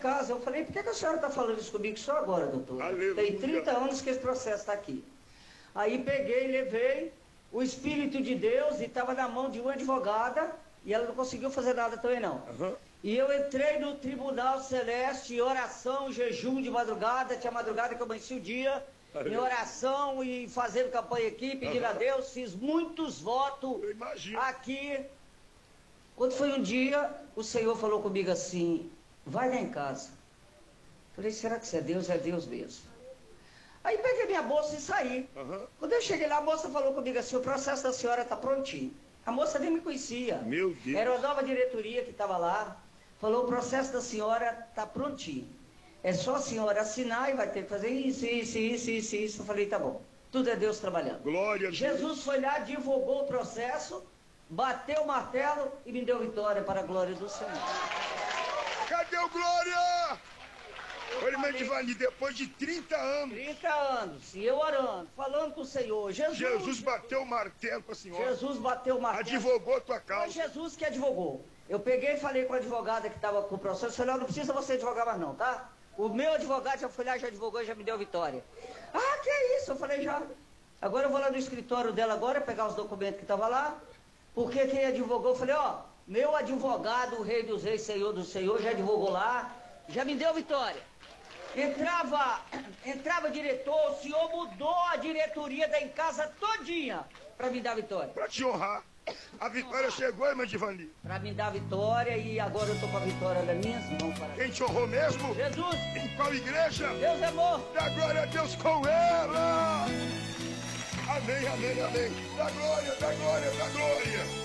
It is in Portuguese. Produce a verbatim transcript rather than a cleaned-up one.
casa. Eu falei, por que, que a senhora está falando isso comigo só agora, doutor? Aleluia. Tem trinta anos que esse processo está aqui. Aí peguei, levei o Espírito de Deus e estava na mão de uma advogada e ela não conseguiu fazer nada também não. Uhum. E eu entrei no Tribunal Celeste, em oração, jejum de madrugada, tinha madrugada que eu amanheci o dia, em oração e fazendo campanha aqui, pedindo uhum. a Deus, fiz muitos votos aqui. Quando foi um dia, o Senhor falou comigo assim, vai lá em casa. Falei, será que isso é Deus? É Deus mesmo. Aí peguei minha bolsa e saí. Uhum. Quando eu cheguei lá, a moça falou comigo assim, o processo da senhora está prontinho. A moça nem me conhecia. Meu Deus. Era a nova diretoria que estava lá. Falou, o processo da senhora está prontinho. É só a senhora assinar e vai ter que fazer isso, isso, isso, isso, isso. Eu falei, tá bom. Tudo é Deus trabalhando. Glória a Deus. Jesus foi lá, divulgou o processo, bateu o martelo e me deu vitória para a glória do Senhor. Cadê o Glória? Ô, irmã Edivani, depois de trinta anos. trinta anos, e eu orando, falando com o Senhor. Jesus, Jesus bateu o martelo com a senhora. Jesus bateu o martelo. Advogou a tua causa. Foi Jesus que advogou. Eu peguei e falei com a advogada que estava com o processo, falei, não precisa você advogar mais não, tá? O meu advogado já foi lá, já advogou e já me deu vitória. Ah, que é isso? Eu falei, já. Agora eu vou lá no escritório dela agora, pegar os documentos que estavam lá, porque quem advogou, eu falei, ó, meu advogado, o Rei dos Reis, Senhor do Senhor, já advogou lá, já me deu vitória. Entrava, entrava diretor, o senhor mudou a diretoria da em casa todinha para me dar vitória. Para te honrar. A vitória chegou, irmã Edivani. Para me dar vitória e agora eu tô com a vitória das minhas mãos. Para quem te honrou mesmo? Jesus. Em qual igreja? Deus é bom. Dá glória a Deus com ela. Amém, amém, amém. Dá glória, dá glória, dá glória.